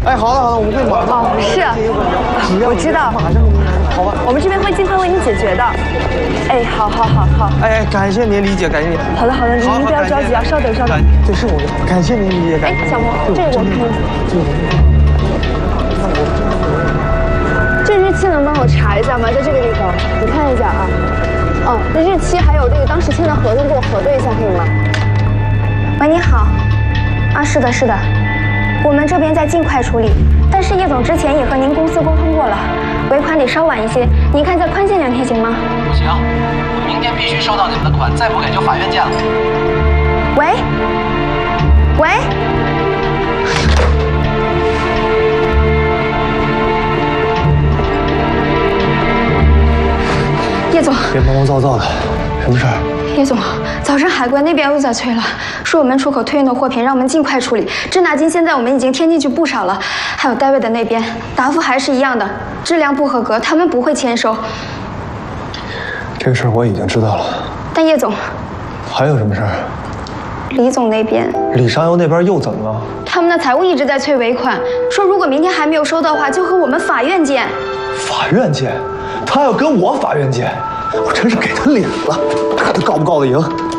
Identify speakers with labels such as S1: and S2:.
S1: 哎，好了，我们会马上。
S2: 哦，是，我知道。
S1: 马上，好吧。
S2: 我们这边会尽快为您解决的。哎，好。
S1: 哎，感谢您理解，感谢您。
S2: 好的，您不要着急啊，稍等。
S1: 这是我的，感谢您理解，感谢。
S2: 哎，小萌，这个我看一下。这日期能帮我查一下吗？在这个地方，你看一下啊。哦，那日期还有这个当时签的合同给我核对一下，可以吗？喂，你好。啊，是的，我们这边在尽快处理，但是叶总之前也和您公司沟通过了，尾款得稍晚一些，您看再宽限2天行吗？
S3: 不行，我明天必须收到你们的款，再不给就法院见了。
S2: 喂。叶总，
S1: 别毛毛躁躁的，什么事儿？
S2: 叶总，早上海关那边又在催了，说我们出口退运的货品让我们尽快处理。滞纳金现在我们已经添进去不少了，还有戴维的那边答复还是一样的，质量不合格，他们不会签收。
S1: 这个事儿我已经知道了。
S2: 但叶总，
S1: 还有什么事儿？
S2: 李总那边，
S1: 李商游那边又怎么了？
S2: 他们的财务一直在催尾款，说如果明天还没有收到的话，就和我们法院见。
S1: 法院见？他要跟我法院见？我真是给他脸了，看他告不告得赢。